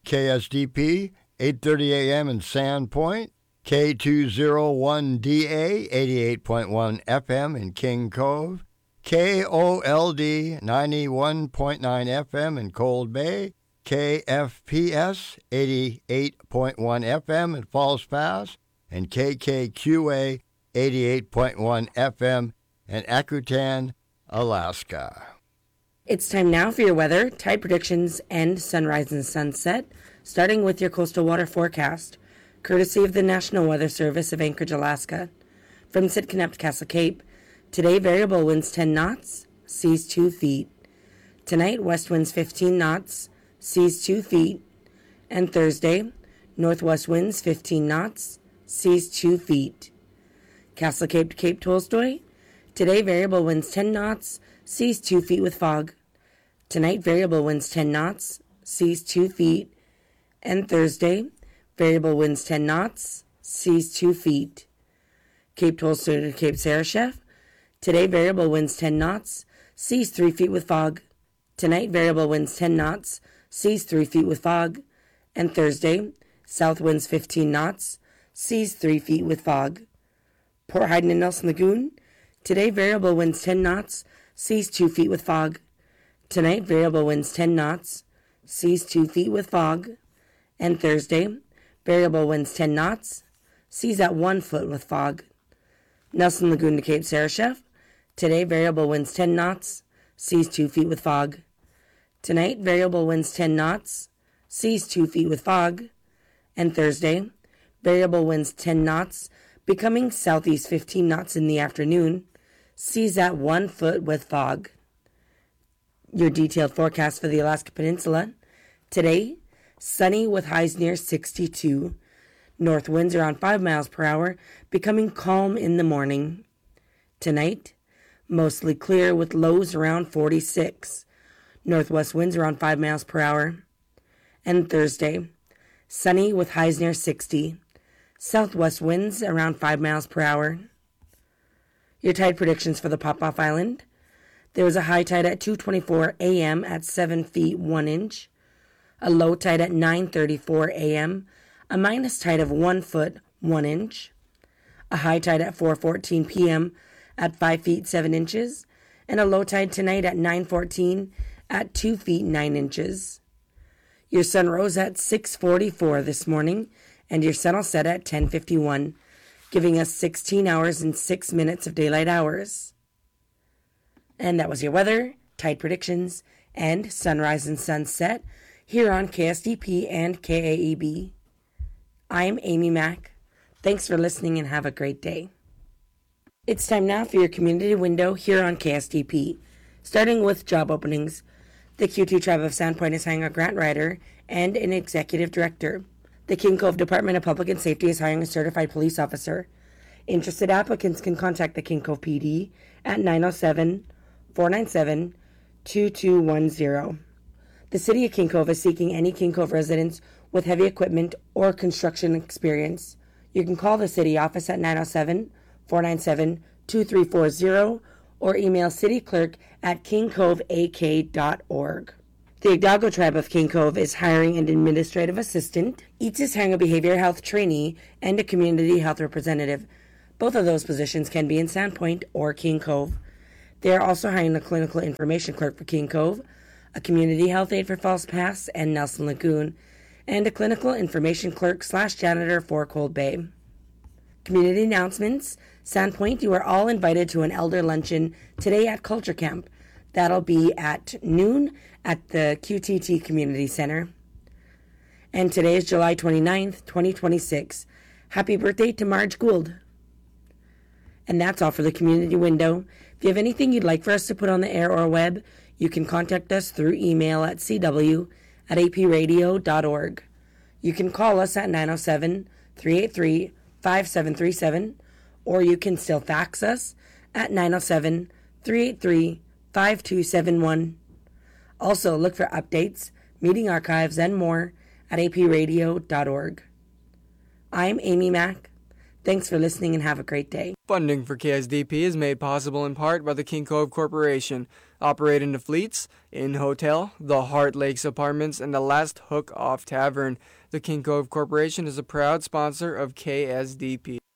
KSDP, 8:30 a.m. in Sandpoint, K201DA, 88.1 FM in King Cove, KOLD, 91.9 FM in Cold Bay, KFPS, 88.1 FM in Falls Pass, and KKQA, 88.1 FM in Akutan, Alaska. It's time now for your weather, tide predictions, and sunrise and sunset, starting with your coastal water forecast, courtesy of the National Weather Service of Anchorage, Alaska. From Sitkanack to Castle Cape, today variable winds 10 knots, seas 2 feet. Tonight, west winds 15 knots, seas 2 feet. And Thursday, northwest winds 15 knots, seas 2 feet. Castle Cape to Cape Tolstoy, today variable winds 10 knots, seas 2 feet with fog. Tonight, variable winds 10 knots, seas 2 feet. And Thursday, variable winds 10 knots, seas 2 feet. Cape Tolstoy to Cape Sarashef, today variable winds 10 knots, seas 3 feet with fog. Tonight, variable winds 10 knots, seas 3 feet with fog. And Thursday, south winds 15 knots, seas 3 feet with fog. Port Haydn and Nelson Lagoon, today variable winds 10 knots, seas 2 feet with fog. Tonight, variable winds 10 knots, seas 2 feet with fog. And Thursday, variable winds 10 knots, seas at 1 foot with fog. Nelson Lagoon to Cape Sarashef, today variable winds 10 knots, seas 2 feet with fog. Tonight, variable winds 10 knots, seas 2 feet with fog. And Thursday, variable winds 10 knots, becoming southeast 15 knots in the afternoon, seas at 1 foot with fog. Your detailed forecast for the Alaska Peninsula. Today, sunny with highs near 62. North winds around 5 miles per hour, becoming calm in the morning. Tonight, mostly clear with lows around 46. Northwest winds around 5 miles per hour. And Thursday, sunny with highs near 60. Southwest winds around 5 miles per hour. Your tide predictions for the Pop-Off Island. There was a high tide at 2:24 a.m. at 7 feet 1 inch. A low tide at 9:34 a.m. A minus tide of 1 foot 1 inch. A high tide at 4:14 p.m. at 5 feet 7 inches. And a low tide tonight at 9:14 at 2 feet 9 inches. Your sun rose at 6:44 this morning, and your sun will set at 10:51, giving us 16 hours and 6 minutes of daylight hours. And that was your weather, tide predictions, and sunrise and sunset here on KSDP and KAEB. I'm Amy Mack. Thanks for listening and have a great day. It's time now for your community window here on KSDP. Starting with job openings, the Q2 Tribe of Sandpoint is hiring a grant writer and an executive director. The King Cove Department of Public and Safety is hiring a certified police officer. Interested applicants can contact the King Cove PD at 907-497-2210. The City of King Cove is seeking any King Cove residents with heavy equipment or construction experience. You can call the City office at 907-497-2340 or email cityclerk@kingcoveak.org. The Hidalgo Tribe of King Cove is hiring an administrative assistant. Each is hiring a behavioral health trainee and a community health representative. Both of those positions can be in Sandpoint or King Cove. They are also hiring a clinical information clerk for King Cove, a community health aide for Falls Pass and Nelson Lagoon, and a clinical information clerk/janitor for Cold Bay. Community announcements. Sandpoint, you are all invited to an elder luncheon today at Culture Camp. That'll be at noon at the QTT Community Center. And today is July 29th, 2026. Happy birthday to Marge Gould. And that's all for the community window. If you have anything you'd like for us to put on the air or web, you can contact us through email at cw@apradio.org. You can call us at 907-383-5737, or you can still fax us at 907-383-5271. Also, look for updates, meeting archives, and more at apradio.org. I'm Amy Mack. Thanks for listening and have a great day. Funding for KSDP is made possible in part by the King Cove Corporation, Operate in the Fleets, Inn Hotel, the Heart Lakes Apartments, and the Last Hook Off Tavern. The King Cove Corporation is a proud sponsor of KSDP.